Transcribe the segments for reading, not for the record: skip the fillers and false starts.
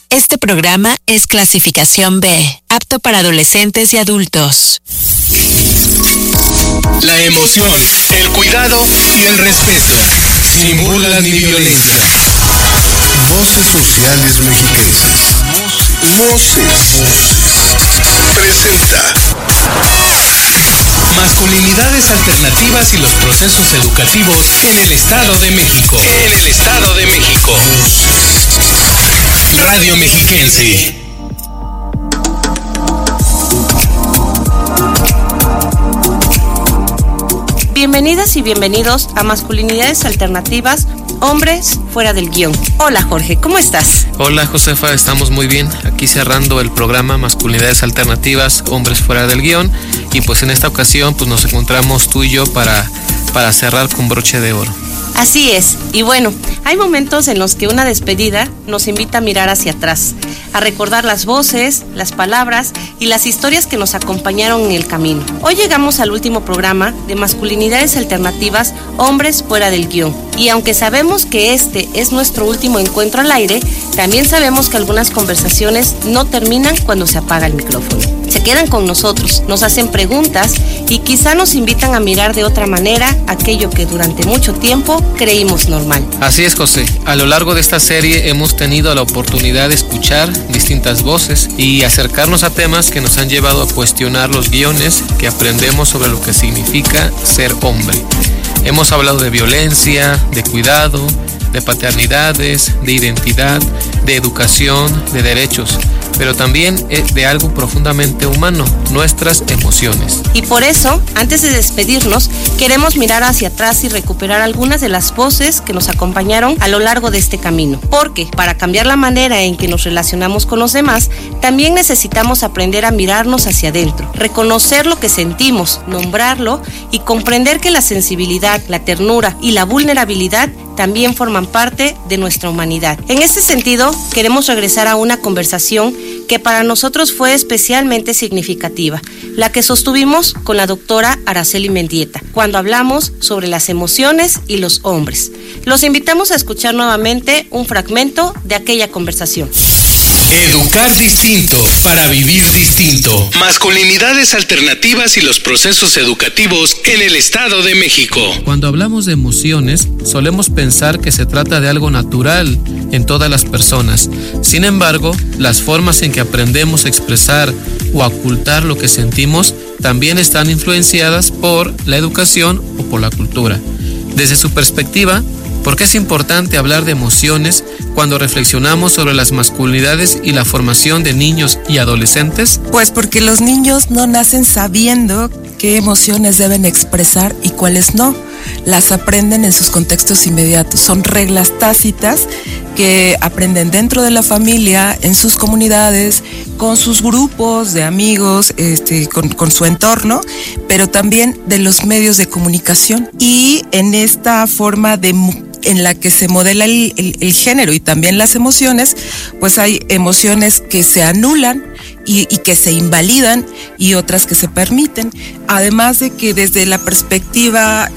Este programa es clasificación B, apto para adolescentes y adultos. La emoción, el cuidado y el respeto, sin burlas ni violencia. Voces sociales mexiquenses. Voces. Presenta Masculinidades alternativas y los procesos educativos en el Estado de México. Radio Mexiquense. Bienvenidas y bienvenidos a Masculinidades Alternativas, Hombres Fuera del Guión. Hola Jorge, ¿cómo estás? Hola Josefa, estamos muy bien. Aquí cerrando el programa Masculinidades Alternativas, Hombres Fuera del Guión. Y pues en esta ocasión pues nos encontramos tú y yo para cerrar con broche de oro. Así es, y bueno, hay momentos en los que una despedida nos invita a mirar hacia atrás, a recordar las voces, las palabras y las historias que nos acompañaron en el camino. Hoy llegamos al último programa de Masculinidades Alternativas, Hombres Fuera del Guión. Y aunque sabemos que este es nuestro último encuentro al aire, también sabemos que algunas conversaciones no terminan cuando se apaga el micrófono. Se quedan con nosotros, nos hacen preguntas y quizá nos invitan a mirar de otra manera aquello que durante mucho tiempo creímos normal. Así es, José. A lo largo de esta serie hemos tenido la oportunidad de escuchar distintas voces y acercarnos a temas que nos han llevado a cuestionar los guiones que aprendemos sobre lo que significa ser hombre. Hemos hablado de violencia, de cuidado, de paternidades, de identidad, de educación, de derechos, pero también de algo profundamente humano, nuestras emociones. Y por eso, antes de despedirnos, queremos mirar hacia atrás y recuperar algunas de las voces que nos acompañaron a lo largo de este camino. Porque para cambiar la manera en que nos relacionamos con los demás, también necesitamos aprender a mirarnos hacia adentro, reconocer lo que sentimos, nombrarlo y comprender que la sensibilidad, la ternura y la vulnerabilidad también forman parte de nuestra humanidad. En este sentido, queremos regresar a una conversación que para nosotros fue especialmente significativa, la que sostuvimos con la doctora Araceli Mendieta, cuando hablamos sobre las emociones y los hombres. Los invitamos a escuchar nuevamente un fragmento de aquella conversación. Educar distinto para vivir distinto. Masculinidades alternativas y los procesos educativos en el Estado de México. Cuando hablamos de emociones, solemos pensar que se trata de algo natural en todas las personas. Sin embargo, las formas en que aprendemos a expresar o a ocultar lo que sentimos también están influenciadas por la educación o por la cultura. Desde su perspectiva, ¿por qué es importante hablar de emociones cuando reflexionamos sobre las masculinidades y la formación de niños y adolescentes? Pues porque los niños no nacen sabiendo qué emociones deben expresar y cuáles no. Las aprenden en sus contextos inmediatos. Son reglas tácitas que aprenden dentro de la familia, en sus comunidades, con sus grupos de amigos, con su entorno, pero también de los medios de comunicación. Y en esta forma en la que se modela el género y también las emociones, pues hay emociones que se anulan y que se invalidan y otras que se permiten. Además de que desde la perspectiva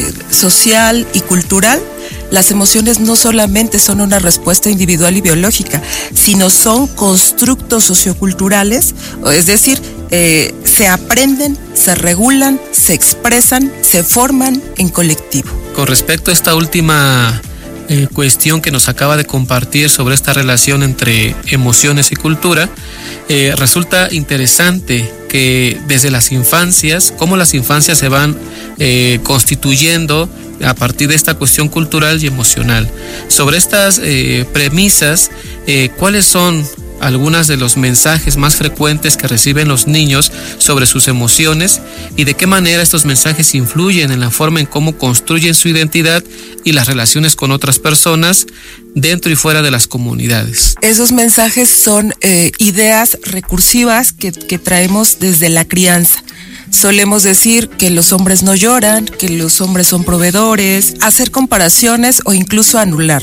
social y cultural, las emociones no solamente son una respuesta individual y biológica, sino son constructos socioculturales, es decir, se aprenden, se regulan, se expresan, se forman en colectivo. Con respecto a esta última cuestión que nos acaba de compartir sobre esta relación entre emociones y cultura, resulta interesante que desde las infancias, cómo las infancias se van constituyendo a partir de esta cuestión cultural y emocional. Sobre estas premisas, ¿cuáles son algunos de los mensajes más frecuentes que reciben los niños sobre sus emociones y de qué manera estos mensajes influyen en la forma en cómo construyen su identidad y las relaciones con otras personas dentro y fuera de las comunidades? Esos mensajes son ideas recursivas que traemos desde la crianza. Solemos decir que los hombres no lloran, que los hombres son proveedores, hacer comparaciones o incluso anular.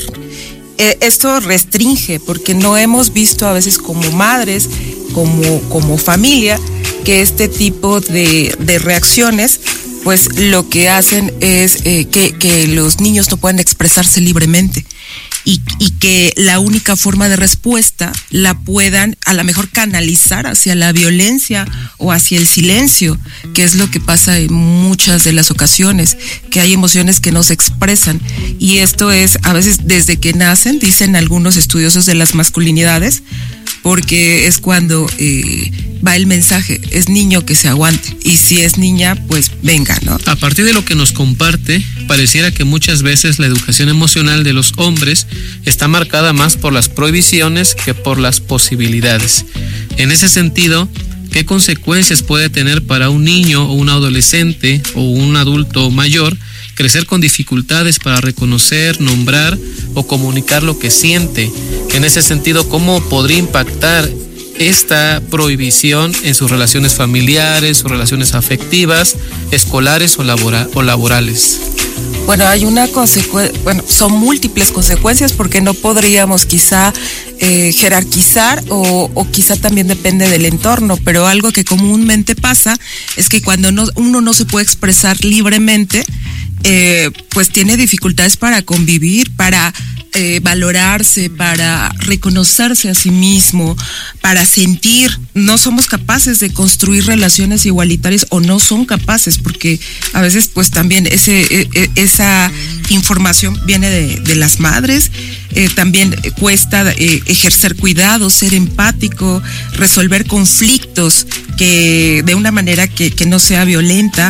Esto restringe porque no hemos visto a veces como madres, como familia, que este tipo de reacciones pues lo que hacen es que los niños no puedan expresarse libremente. y que la única forma de respuesta la puedan a lo mejor canalizar hacia la violencia o hacia el silencio, que es lo que pasa en muchas de las ocasiones, que hay emociones que no se expresan, y esto es a veces desde que nacen, dicen algunos estudiosos de las masculinidades, porque es cuando va el mensaje, es niño que se aguante, y si es niña, pues venga, ¿no? A partir de lo que nos comparte, pareciera que muchas veces la educación emocional de los hombres está marcada más por las prohibiciones que por las posibilidades. En ese sentido, ¿qué consecuencias puede tener para un niño o un adolescente o un adulto mayor crecer con dificultades para reconocer, nombrar o comunicar lo que siente? En ese sentido, ¿cómo podría impactar esta prohibición en sus relaciones familiares o relaciones afectivas, escolares o laborales? Bueno, hay una son múltiples consecuencias, porque no podríamos quizá jerarquizar o quizá también depende del entorno, pero algo que comúnmente pasa es que cuando uno no se puede expresar libremente, pues tiene dificultades para convivir, para valorarse, para reconocerse a sí mismo, para sentir. No somos capaces de construir relaciones igualitarias, o no son capaces, porque a veces pues también esa información viene de las madres. También cuesta ejercer cuidado, ser empático, resolver conflictos que de una manera que no sea violenta,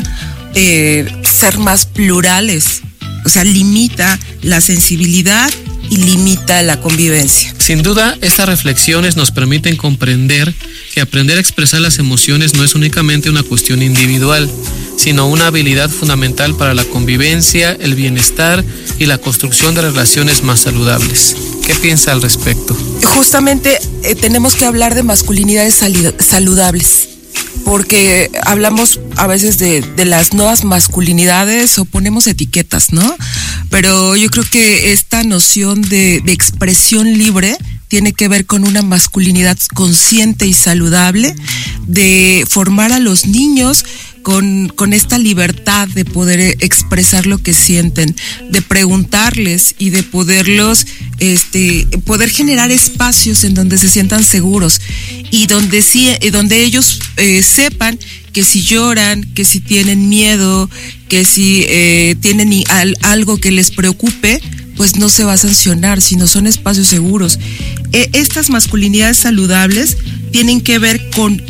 ser más plurales, o sea, limita la sensibilidad y limita la convivencia. Sin duda, estas reflexiones nos permiten comprender que aprender a expresar las emociones no es únicamente una cuestión individual, sino una habilidad fundamental para la convivencia, el bienestar y la construcción de relaciones más saludables. ¿Qué piensa al respecto? Justamente tenemos que hablar de masculinidades saludables, porque hablamos a veces de las nuevas masculinidades o ponemos etiquetas, ¿no? Pero yo creo que esta noción de expresión libre tiene que ver con una masculinidad consciente y saludable, de formar a los niños con esta libertad de poder expresar lo que sienten, de preguntarles y de poderlos, poder generar espacios en donde se sientan seguros y donde ellos sepan que si lloran, que si tienen miedo, que si tienen algo que les preocupe, pues no se va a sancionar, sino son espacios seguros. Estas masculinidades saludables tienen que ver con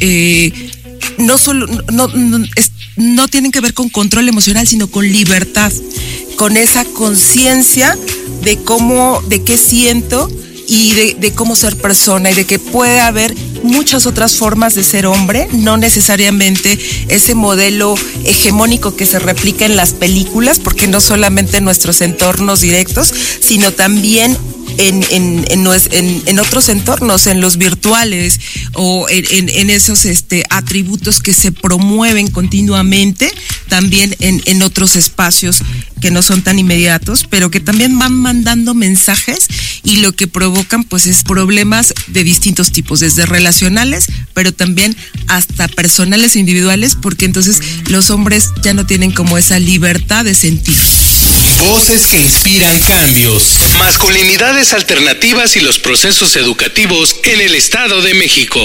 no tienen que ver con control emocional, sino con libertad, con esa conciencia de qué siento y de cómo ser persona, y de que puede haber muchas otras formas de ser hombre, no necesariamente ese modelo hegemónico que se replica en las películas, porque no solamente en nuestros entornos directos, sino también en otros entornos, en los virtuales o en esos atributos que se promueven continuamente, también en otros espacios que no son tan inmediatos, pero que también van mandando mensajes, y lo que provocan pues es problemas de distintos tipos, desde relacionales, pero también hasta personales e individuales, porque entonces los hombres ya no tienen como esa libertad de sentir. Voces que inspiran cambios. Masculinidades alternativas y los procesos educativos en el Estado de México.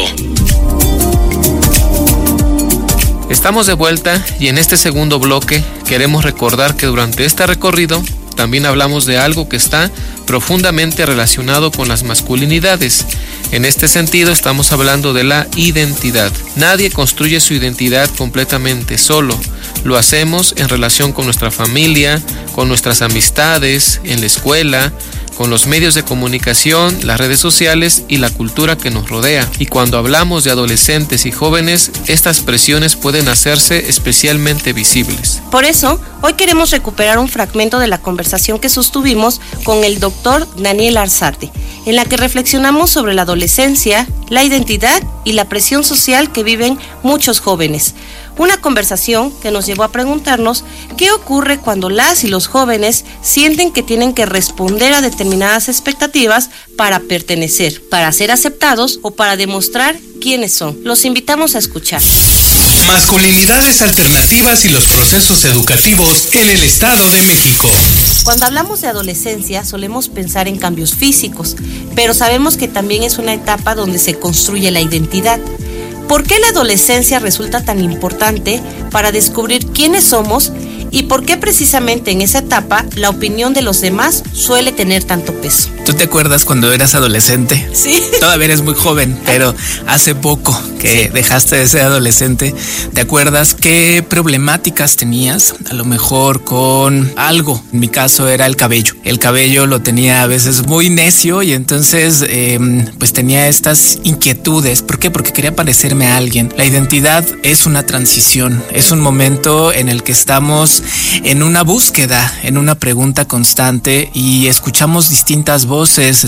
Estamos de vuelta, y en este segundo bloque queremos recordar que durante este recorrido también hablamos de algo que está profundamente relacionado con las masculinidades. En este sentido estamos hablando de la identidad. Nadie construye su identidad completamente solo. Lo hacemos en relación con nuestra familia, con nuestras amistades, en la escuela, con los medios de comunicación, las redes sociales y la cultura que nos rodea. Y cuando hablamos de adolescentes y jóvenes, estas presiones pueden hacerse especialmente visibles. Por eso, hoy queremos recuperar un fragmento de la conversación que sostuvimos con el doctor Daniel Arzate, en la que reflexionamos sobre la adolescencia, la identidad y la presión social que viven muchos jóvenes. Una conversación que nos llevó a preguntarnos qué ocurre cuando las y los jóvenes sienten que tienen que responder a determinadas expectativas para pertenecer, para ser aceptados o para demostrar quiénes son. Los invitamos a escuchar. Masculinidades alternativas y los procesos educativos en el Estado de México. Cuando hablamos de adolescencia solemos pensar en cambios físicos, pero sabemos que también es una etapa donde se construye la identidad. ¿Por qué la adolescencia resulta tan importante para descubrir quiénes somos y por qué precisamente en esa etapa la opinión de los demás suele tener tanto peso? ¿Tú te acuerdas cuando eras adolescente? Sí. Todavía eres muy joven, pero hace poco que dejaste de ser adolescente, ¿te acuerdas qué problemáticas tenías? A lo mejor con algo. En mi caso era el cabello. El cabello lo tenía a veces muy necio y entonces pues tenía estas inquietudes. ¿Por qué? Porque quería parecerme a alguien. La identidad es una transición, es un momento en el que estamos en una búsqueda, en una pregunta constante y escuchamos distintas voces,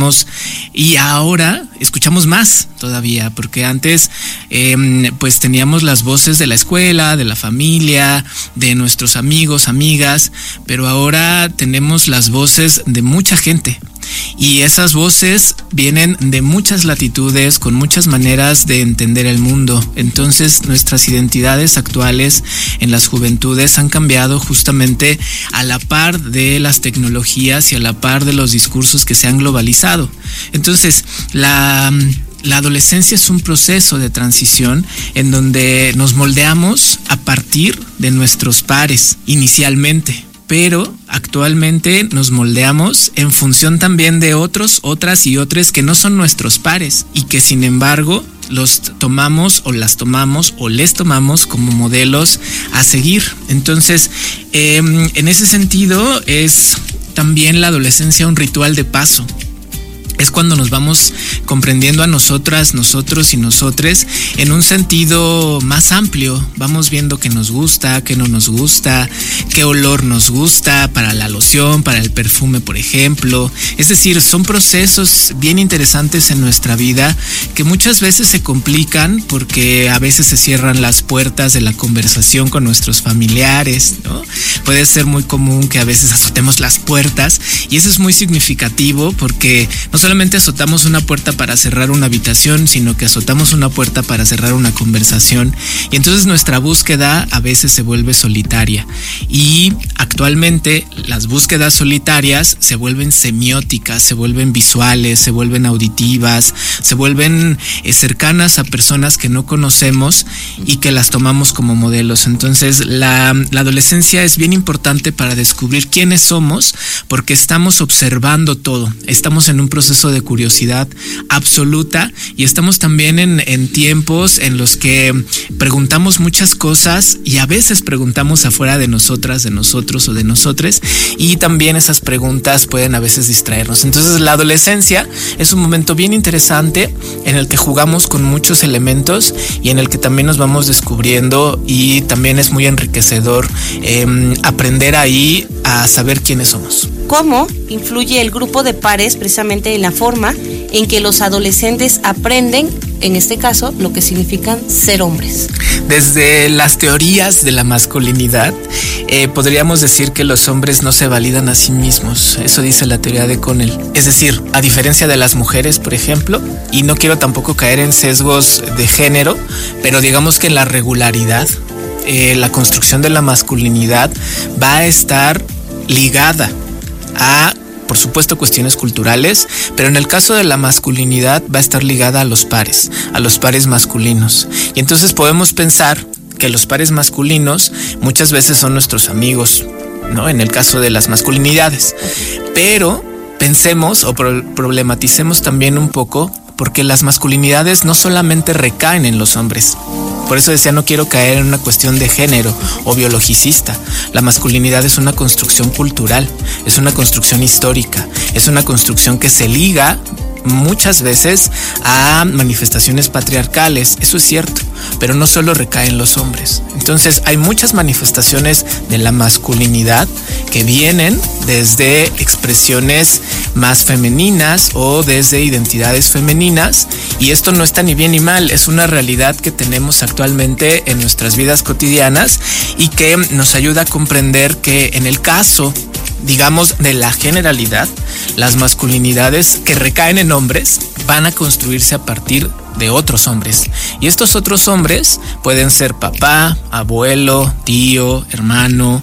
y ahora escuchamos más todavía, porque antes pues teníamos las voces de la escuela, de la familia, de nuestros amigos, amigas, pero ahora tenemos las voces de mucha gente. Y esas voces vienen de muchas latitudes, con muchas maneras de entender el mundo. Entonces, nuestras identidades actuales en las juventudes han cambiado justamente a la par de las tecnologías y a la par de los discursos que se han globalizado. Entonces, la adolescencia es un proceso de transición en donde nos moldeamos a partir de nuestros pares inicialmente, pero actualmente nos moldeamos en función también de otros, otras y otros que no son nuestros pares y que sin embargo los tomamos o las tomamos o les tomamos como modelos a seguir. Entonces, en ese sentido es también la adolescencia un ritual de paso. Es cuando nos vamos comprendiendo a nosotras, nosotros y nosotres en un sentido más amplio. Vamos viendo qué nos gusta, qué no nos gusta, qué olor nos gusta para la loción, para el perfume, por ejemplo. Es decir, son procesos bien interesantes en nuestra vida que muchas veces se complican porque a veces se cierran las puertas de la conversación con nuestros familiares, ¿no? Puede ser muy común que a veces azotemos las puertas y eso es muy significativo porque no solamente azotamos una puerta para cerrar una habitación, sino que azotamos una puerta para cerrar una conversación y entonces nuestra búsqueda a veces se vuelve solitaria y actualmente las búsquedas solitarias se vuelven semióticas, se vuelven visuales, se vuelven auditivas, se vuelven cercanas a personas que no conocemos y que las tomamos como modelos. Entonces la adolescencia es bien importante para descubrir quiénes somos porque estamos observando todo, estamos en un proceso de curiosidad absoluta y estamos también en tiempos en los que preguntamos muchas cosas y a veces preguntamos afuera de nosotras, de nosotros o de nosotres y también esas preguntas pueden a veces distraernos. Entonces la adolescencia es un momento bien interesante en el que jugamos con muchos elementos y en el que también nos vamos descubriendo y también es muy enriquecedor aprender ahí a saber quiénes somos. ¿Cómo influye el grupo de pares precisamente en la forma en que los adolescentes aprenden, en este caso, lo que significan ser hombres? Desde las teorías de la masculinidad, podríamos decir que los hombres no se validan a sí mismos. Eso dice la teoría de Connell. Es decir, a diferencia de las mujeres, por ejemplo, y no quiero tampoco caer en sesgos de género, pero digamos que en la regularidad, la construcción de la masculinidad va a estar ligada a, por supuesto, cuestiones culturales, pero en el caso de la masculinidad va a estar ligada a los pares masculinos. Y entonces podemos pensar que los pares masculinos muchas veces son nuestros amigos, ¿no? En el caso de las masculinidades. Pero pensemos o problematicemos también un poco porque las masculinidades no solamente recaen en los hombres. Por eso decía, no quiero caer en una cuestión de género o biologicista. La masculinidad es una construcción cultural, es una construcción histórica, es una construcción que se liga muchas veces a manifestaciones patriarcales. Eso es cierto, pero no solo recae en los hombres. Entonces hay muchas manifestaciones de la masculinidad que vienen desde expresiones más femeninas o desde identidades femeninas y esto no está ni bien ni mal, es una realidad que tenemos actualmente en nuestras vidas cotidianas y que nos ayuda a comprender que en el caso, digamos, de la generalidad, las masculinidades que recaen en hombres van a construirse a partir de otros hombres. Y estos otros hombres pueden ser papá, abuelo, tío, hermano,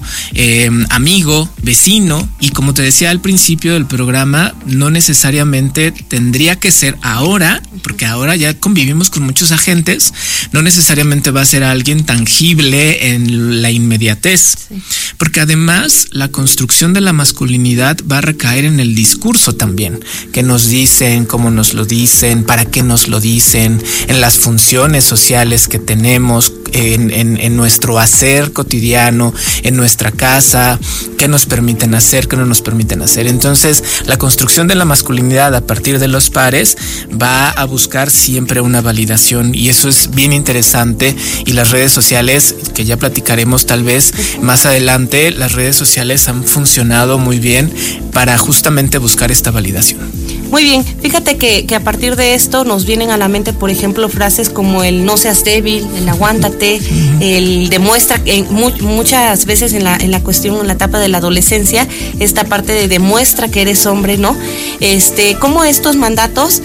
amigo, vecino. Y como te decía al principio del programa, no necesariamente tendría que ser ahora, porque ahora ya convivimos con muchos agentes, no necesariamente va a ser alguien tangible en la inmediatez. Sí. Porque además la construcción de la masculinidad va a recaer en el discurso también, que nos dicen, cómo nos lo dicen, para qué nos lo dicen, en las funciones sociales que tenemos, en nuestro hacer cotidiano, en nuestra casa, qué nos permiten hacer, qué no nos permiten hacer. Entonces, la construcción de la masculinidad a partir de los pares va a buscar siempre una validación, y eso es bien interesante. Y las redes sociales, que ya platicaremos tal vez más adelante, las redes sociales han funcionado muy bien para justamente buscar esta validación. Muy bien, fíjate que a partir de esto nos vienen a la mente, por ejemplo, frases como el no seas débil, el aguántate, el demuestra, muchas veces en la cuestión, en la etapa de la adolescencia, esta parte de demuestra que eres hombre, ¿no? Cómo estos mandatos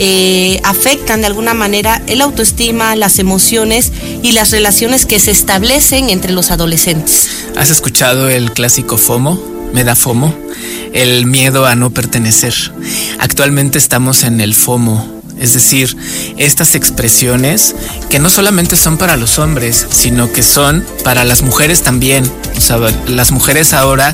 afectan de alguna manera el autoestima, las emociones y las relaciones que se establecen entre los adolescentes. ¿Has escuchado el clásico FOMO? Me da FOMO, el miedo a no pertenecer. Actualmente estamos en el FOMO, es decir, estas expresiones que no solamente son para los hombres, sino que son para las mujeres también. O sea, las mujeres ahora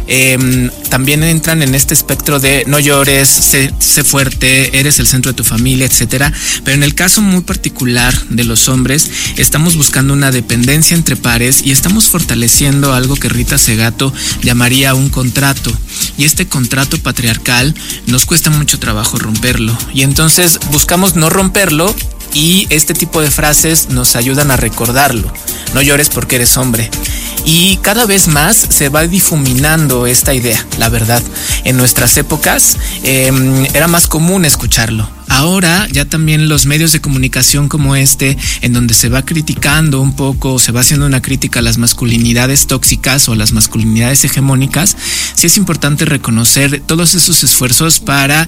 también entran en este espectro de no llores, sé fuerte, eres el centro de tu familia, etcétera. Pero en el caso muy particular de los hombres, estamos buscando una dependencia entre pares y estamos fortaleciendo algo que Rita Segato llamaría un contrato. Y este contrato patriarcal nos cuesta mucho trabajo romperlo. Y entonces buscamos no romperlo, y este tipo de frases nos ayudan a recordarlo. No llores porque eres hombre. Y cada vez más se va difuminando esta idea, la verdad. En nuestras épocas era más común escucharlo. Ahora ya también los medios de comunicación como en donde se va criticando un poco, se va haciendo una crítica a las masculinidades tóxicas o las masculinidades hegemónicas, sí es importante reconocer todos esos esfuerzos para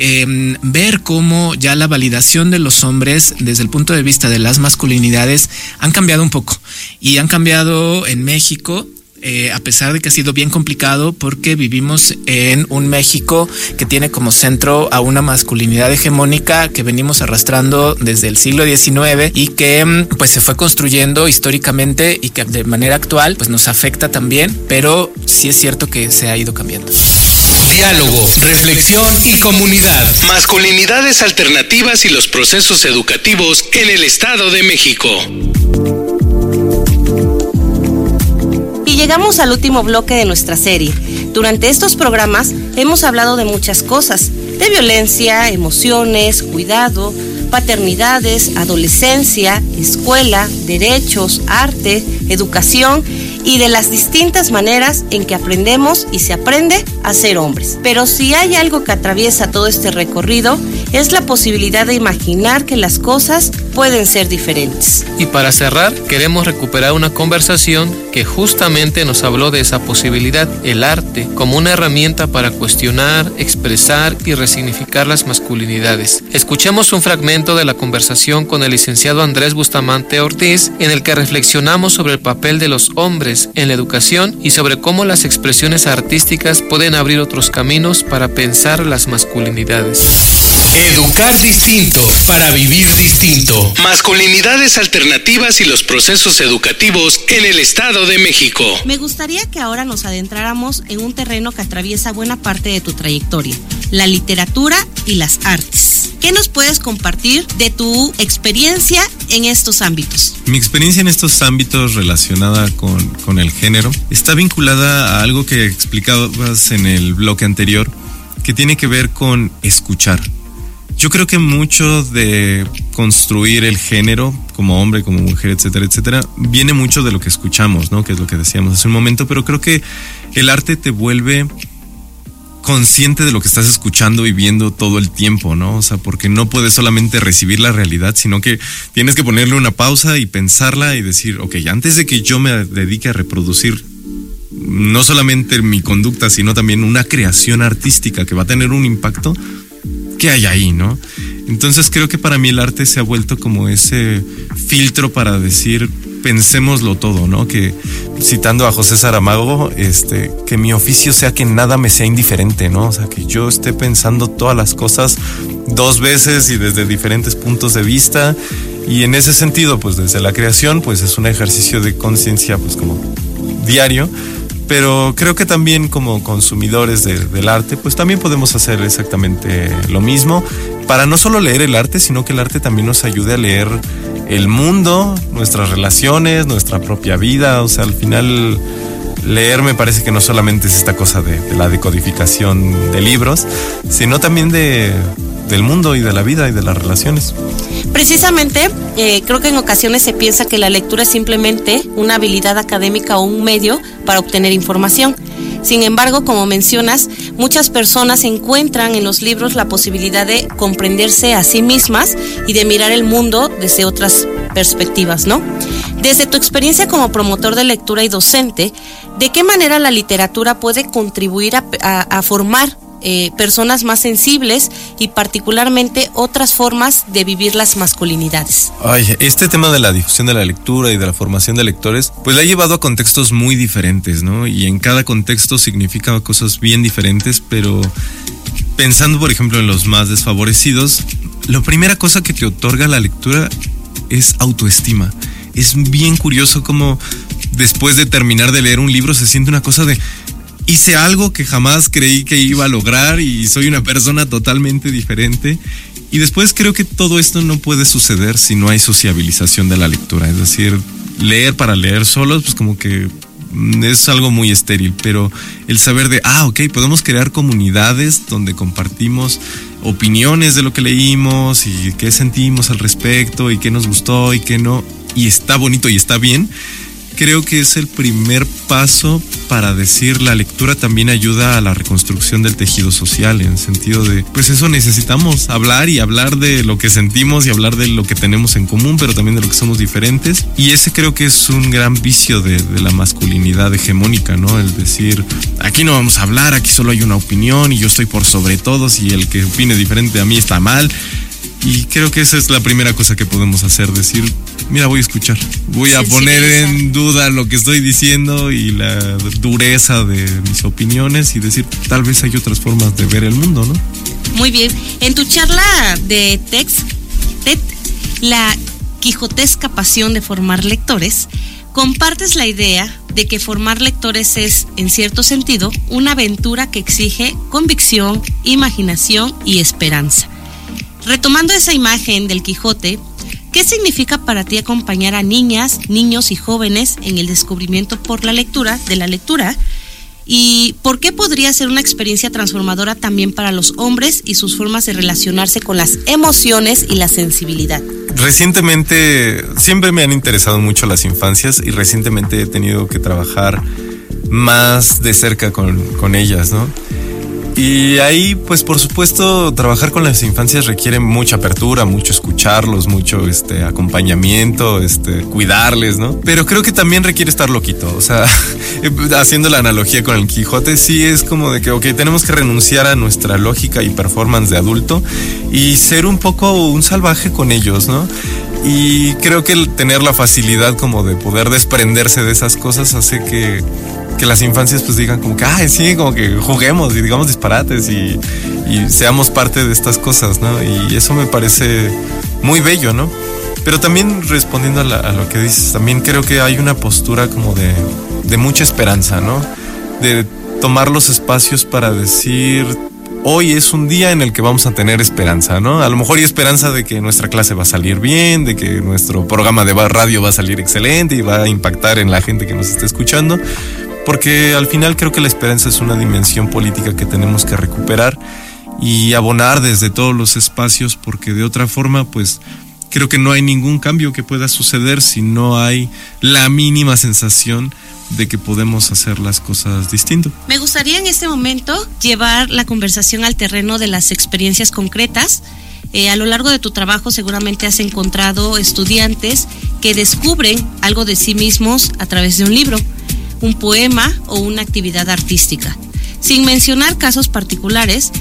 ver cómo ya la validación de los hombres desde el punto de vista de las masculinidades han cambiado un poco, y han cambiado en México. A pesar de que ha sido bien complicado, porque vivimos en un México que tiene como centro a una masculinidad hegemónica que venimos arrastrando desde el siglo XIX y que pues se fue construyendo históricamente y que de manera actual pues nos afecta también, pero sí es cierto que se ha ido cambiando. Diálogo, reflexión y comunidad. Masculinidades alternativas y los procesos educativos en el Estado de México. Y llegamos al último bloque de nuestra serie. Durante estos programas hemos hablado de muchas cosas, de violencia, emociones, cuidado, paternidades, adolescencia, escuela, derechos, arte, educación y de las distintas maneras en que aprendemos y se aprende a ser hombres. Pero si hay algo que atraviesa todo este recorrido, es la posibilidad de imaginar que las cosas pueden ser diferentes. Y para cerrar, queremos recuperar una conversación que justamente nos habló de esa posibilidad, el arte, como una herramienta para cuestionar, expresar y resignificar las masculinidades. Escuchemos un fragmento de la conversación con el licenciado Andrés Bustamante Ortiz, en el que reflexionamos sobre el papel de los hombres en la educación y sobre cómo las expresiones artísticas pueden abrir otros caminos para pensar las masculinidades. Educar distinto para vivir distinto. Masculinidades alternativas y los procesos educativos en el Estado de México. Me gustaría que ahora nos adentráramos en un terreno que atraviesa buena parte de tu trayectoria, la literatura y las artes. ¿Qué nos puedes compartir de tu experiencia en estos ámbitos? Mi experiencia en estos ámbitos relacionada con el género está vinculada a algo que explicabas en el bloque anterior, que tiene que ver con escuchar. Yo creo que mucho de construir el género como hombre, como mujer, etcétera, etcétera, viene mucho de lo que escuchamos, ¿no? Que es lo que decíamos hace un momento, pero creo que el arte te vuelve consciente de lo que estás escuchando y viendo todo el tiempo, ¿no? O sea, porque no puedes solamente recibir la realidad, sino que tienes que ponerle una pausa y pensarla y decir, ok, antes de que yo me dedique a reproducir no solamente mi conducta, sino también una creación artística que va a tener un impacto, ¿qué hay ahí, no? Entonces creo que para mí el arte se ha vuelto como ese filtro para decir, pensémoslo todo, ¿no? Que, citando a José Saramago, que mi oficio sea que nada me sea indiferente, ¿no? O sea, que yo esté pensando todas las cosas 2 veces y desde diferentes puntos de vista. Y en ese sentido, pues desde la creación, pues es un ejercicio de conciencia, pues como diario. Pero creo que también como consumidores del arte, pues también podemos hacer exactamente lo mismo, para no solo leer el arte, sino que el arte también nos ayude a leer el mundo, nuestras relaciones, nuestra propia vida. O sea, al final leer me parece que no solamente es esta cosa de la decodificación de libros, sino también del mundo y de la vida y de las relaciones. Precisamente, creo que en ocasiones se piensa que la lectura es simplemente una habilidad académica o un medio para obtener información. Sin embargo, como mencionas, muchas personas encuentran en los libros la posibilidad de comprenderse a sí mismas y de mirar el mundo desde otras perspectivas, ¿no? Desde tu experiencia como promotor de lectura y docente, ¿de qué manera la literatura puede contribuir a formar personas más sensibles y particularmente otras formas de vivir las masculinidades? Ay, este tema de la difusión de la lectura y de la formación de lectores, pues la ha llevado a contextos muy diferentes, ¿no? Y en cada contexto significa cosas bien diferentes, pero pensando, por ejemplo, en los más desfavorecidos, la primera cosa que te otorga la lectura es autoestima. Es bien curioso cómo después de terminar de leer un libro se siente una cosa de: hice algo que jamás creí que iba a lograr y soy una persona totalmente diferente. Y después creo que todo esto no puede suceder si no hay sociabilización de la lectura. Es decir, leer para leer solos, pues como que es algo muy estéril. Pero el saber de, ok, podemos crear comunidades donde compartimos opiniones de lo que leímos y qué sentimos al respecto y qué nos gustó y qué no. Y está bonito y está bien. Creo que es el primer paso para decir la lectura también ayuda a la reconstrucción del tejido social, en el sentido de, pues eso necesitamos, hablar y hablar de lo que sentimos y hablar de lo que tenemos en común, pero también de lo que somos diferentes. Y ese creo que es un gran vicio de la masculinidad hegemónica, ¿no? El decir, aquí no vamos a hablar, aquí solo hay una opinión y yo estoy por sobre todos y el que opine diferente a mí está mal. Y creo que esa es la primera cosa que podemos hacer, decir, mira, voy a escuchar, voy a poner en duda lo que estoy diciendo y la dureza de mis opiniones y decir, tal vez hay otras formas de ver el mundo, ¿no? Muy bien. En tu charla de TED, la quijotesca pasión de formar lectores, compartes la idea de que formar lectores es, en cierto sentido, una aventura que exige convicción, imaginación y esperanza. Retomando esa imagen del Quijote, ¿qué significa para ti acompañar a niñas, niños y jóvenes en el descubrimiento de la lectura? ¿Y por qué podría ser una experiencia transformadora también para los hombres y sus formas de relacionarse con las emociones y la sensibilidad? Recientemente, siempre me han interesado mucho las infancias y recientemente he tenido que trabajar más de cerca con ellas, ¿no? Y ahí, pues por supuesto, trabajar con las infancias requiere mucha apertura, mucho escucharlos, mucho acompañamiento, cuidarles, ¿no? Pero creo que también requiere estar loquito, o sea, haciendo la analogía con el Quijote, sí es como de que, ok, tenemos que renunciar a nuestra lógica y performance de adulto y ser un poco un salvaje con ellos, ¿no? Y creo que el tener la facilidad como de poder desprenderse de esas cosas hace que las infancias pues digan como que, sí, como que juguemos y digamos disparates y seamos parte de estas cosas, ¿no? Y eso me parece muy bello, ¿no? Pero también respondiendo a lo que dices, también creo que hay una postura como de mucha esperanza, ¿no? De tomar los espacios para decir, hoy es un día en el que vamos a tener esperanza, ¿no? A lo mejor hay esperanza de que nuestra clase va a salir bien, de que nuestro programa de radio va a salir excelente y va a impactar en la gente que nos está escuchando. Porque al final creo que la esperanza es una dimensión política que tenemos que recuperar y abonar desde todos los espacios, porque de otra forma, pues creo que no hay ningún cambio que pueda suceder si no hay la mínima sensación de que podemos hacer las cosas distinto. Me gustaría en este momento llevar la conversación al terreno de las experiencias concretas. A lo largo de tu trabajo seguramente has encontrado estudiantes que descubren algo de sí mismos a través de un libro, un poema o una actividad artística. Sin mencionar casos particulares,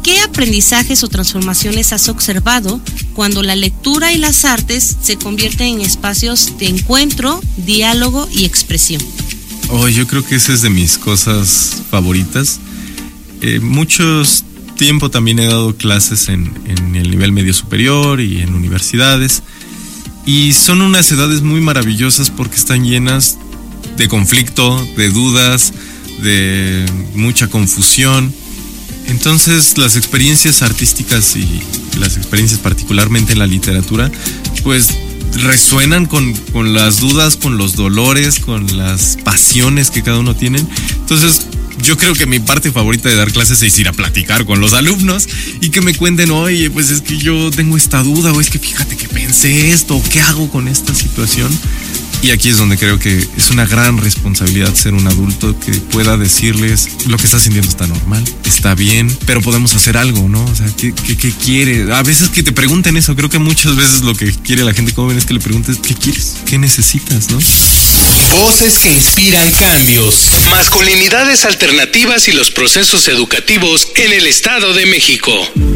¿Qué aprendizajes o transformaciones has observado cuando la lectura y las artes se convierten en espacios de encuentro, diálogo y expresión? Yo creo que esa es de mis cosas favoritas. Muchos tiempo también he dado clases en el nivel medio superior y en universidades. Y son unas edades muy maravillosas porque están llenas de conflicto, de dudas, de mucha confusión. Entonces las experiencias artísticas y las experiencias particularmente en la literatura, pues resuenan con las dudas, con los dolores, con las pasiones que cada uno tiene. Entonces yo creo que mi parte favorita de dar clases es ir a platicar con los alumnos y que me cuenten, oye, pues es que yo tengo esta duda, o es que fíjate que pensé esto, ¿qué hago con esta situación? Y aquí es donde creo que es una gran responsabilidad ser un adulto que pueda decirles lo que estás sintiendo está normal, está bien, pero podemos hacer algo, ¿no? O sea, ¿qué quiere? A veces que te pregunten eso, creo que muchas veces lo que quiere la gente joven es que le preguntes ¿qué quieres? ¿Qué necesitas? ¿No? Voces que inspiran cambios. Masculinidades alternativas y los procesos educativos en el Estado de México.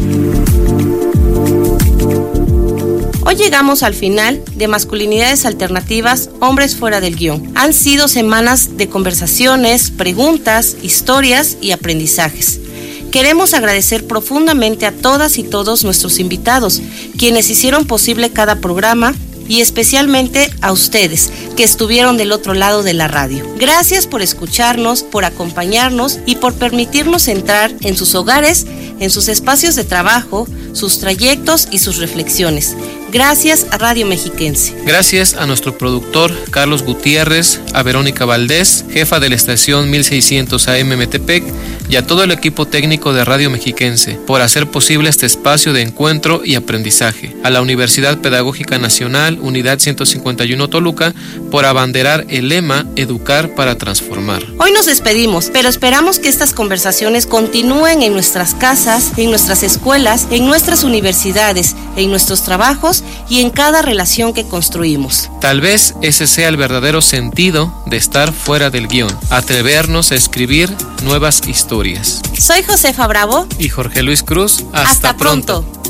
Hoy llegamos al final de Masculinidades Alternativas, Hombres Fuera del Guión. Han sido semanas de conversaciones, preguntas, historias y aprendizajes. Queremos agradecer profundamente a todas y todos nuestros invitados, quienes hicieron posible cada programa, y especialmente a ustedes, que estuvieron del otro lado de la radio. Gracias por escucharnos, por acompañarnos y por permitirnos entrar en sus hogares, en sus espacios de trabajo, sus trayectos y sus reflexiones. Gracias a Radio Mexiquense. Gracias a nuestro productor Carlos Gutiérrez, a Verónica Valdés, jefa de la estación 1600 AM Metepec, y a todo el equipo técnico de Radio Mexiquense por hacer posible este espacio de encuentro y aprendizaje. A la Universidad Pedagógica Nacional, Unidad 151 Toluca, por abanderar el lema Educar para Transformar. Hoy nos despedimos, pero esperamos que estas conversaciones continúen en nuestras casas, en nuestras escuelas, en nuestras universidades, en nuestros trabajos y en cada relación que construimos. Tal vez ese sea el verdadero sentido de estar fuera del guión, atrevernos a escribir nuevas historias. Soy Josefa Bravo y Jorge Luis Cruz. Hasta pronto.